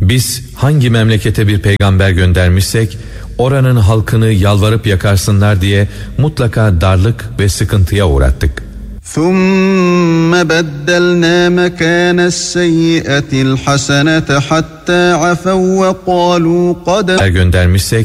Biz hangi memlekete bir peygamber göndermişsek oranın halkını yalvarıp yakarsınlar diye mutlaka darlık ve sıkıntıya uğrattık. ثُمَّ بَدَّلْنَا مَكَانَ السَّيِّئَةِ الْحَسَنَةَ حَتَّى عَفَوْا وَقَالُوا قَدْ Göndermişsek